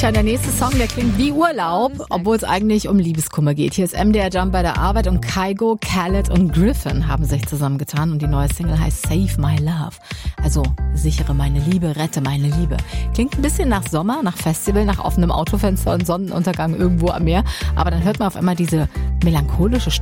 Tja, der nächste Song, der klingt wie Urlaub, obwohl es eigentlich um Liebeskummer geht. Hier ist MDR Jump bei der Arbeit und Kygo, Khaled und Griffin haben sich zusammengetan und die neue Single heißt Save My Love. Also sichere meine Liebe, rette meine Liebe. Klingt ein bisschen nach Sommer, nach Festival, nach offenem Autofenster und Sonnenuntergang irgendwo am Meer. Aber dann hört man auf einmal diese melancholische